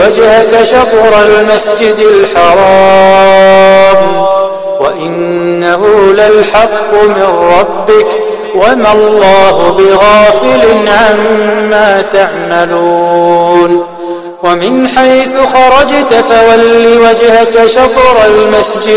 وجهك شطر المسجد الحرام وإنه للحق من ربك وما الله بغافل عما تعملون ومن حيث خرجت فول وجهك شطر المسجد